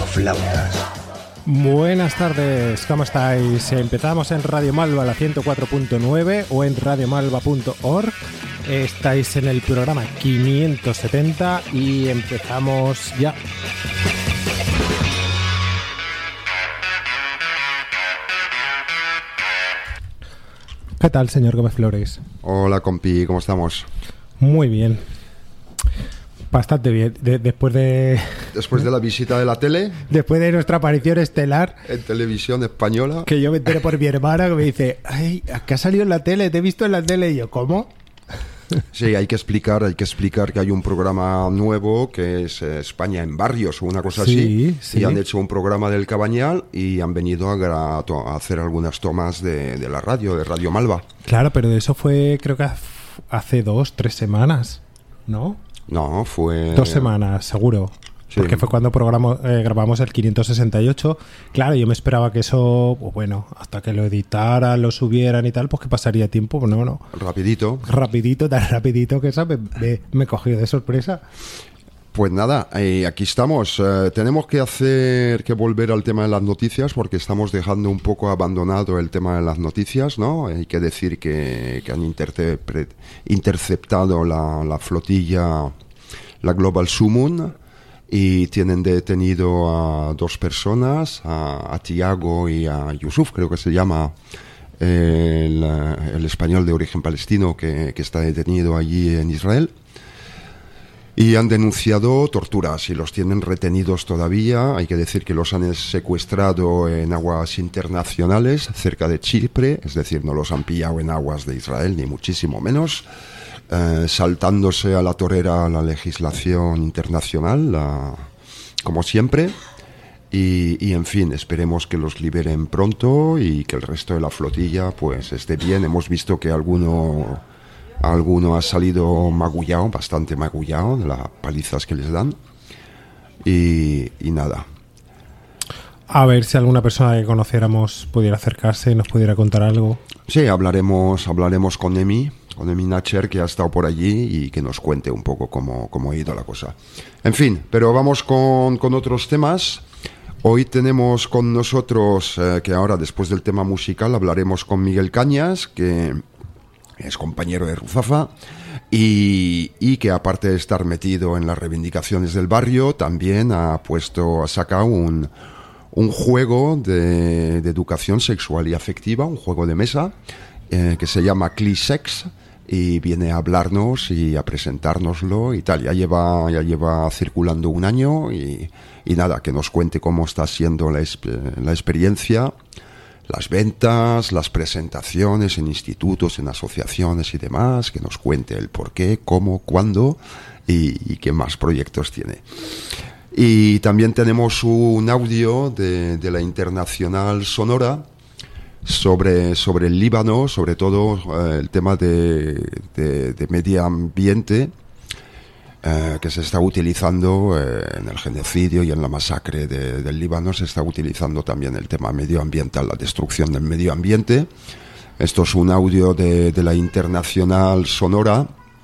flautas. Buenas tardes, ¿cómo estáis? Empezamos en Radio Malva, la 104.9 o en radiomalva.org. Estáis en el programa 570 y empezamos ya. ¿Qué tal, señor Gómez Flores? Hola, compi, ¿cómo estamos? Muy bien. Bastante bien. Después de la visita de la tele. Después de nuestra aparición estelar. En televisión española. Que yo me enteré por mi hermana que me dice, ay, acá ha salido en la tele, te he visto en la tele. Y yo, ¿cómo? Sí, hay que explicar que hay un programa nuevo que es España en Barrios o una cosa así. Sí. Y han hecho un programa del Cabañal y han venido a hacer algunas tomas de la radio, de Radio Malva. Claro, pero eso fue creo que hace 2-3 semanas, ¿no? No, fue... 2 semanas, seguro. Sí. Porque fue cuando grabamos el 568. Claro, yo me esperaba que eso, pues bueno, hasta que lo editaran, lo subieran y tal, pues que pasaría tiempo. Pues no. Rapidito, tan rapidito que eso me cogió de sorpresa. Pues nada, aquí estamos. Tenemos que volver al tema de las noticias porque estamos dejando un poco abandonado el tema de las noticias, ¿no? Hay que decir que han interceptado la flotilla, la Global Sumun, y tienen detenido a 2 personas, a Tiago y a Yusuf, creo que se llama el español de origen palestino que está detenido allí en Israel. Y han denunciado torturas y los tienen retenidos todavía. Hay que decir que los han secuestrado en aguas internacionales, cerca de Chipre, es decir, no los han pillado en aguas de Israel, ni muchísimo menos, saltándose a la torera la legislación internacional, como siempre. Y en fin, esperemos que los liberen pronto y que el resto de la flotilla pues esté bien. Hemos visto que alguno ha salido magullado, bastante magullado, de las palizas que les dan. Y nada. A ver si alguna persona que conociéramos pudiera acercarse y nos pudiera contar algo. Sí, hablaremos con Emi Nacher, que ha estado por allí y que nos cuente un poco cómo ha ido la cosa. En fin, pero vamos con otros temas. Hoy tenemos con nosotros, que ahora después del tema musical hablaremos con Miguel Cañas, que es compañero de Ruzafa y que aparte de estar metido en las reivindicaciones del barrio, también ha sacado un juego de educación sexual y afectiva, un juego de mesa que se llama Clisex, y viene a hablarnos y a presentárnoslo y tal. Ya lleva circulando 1 año y nada, que nos cuente cómo está siendo la experiencia, las ventas, las presentaciones en institutos, en asociaciones y demás, que nos cuente el por qué, cómo, cuándo y qué más proyectos tiene. Y también tenemos un audio de la Internacional Sonora sobre el Líbano, sobre todo el tema de medio ambiente, que se está utilizando en el genocidio y en la masacre del Líbano. Se está utilizando también el tema medioambiental, la destrucción del medio ambiente. Esto es un audio de la Internacional Sonora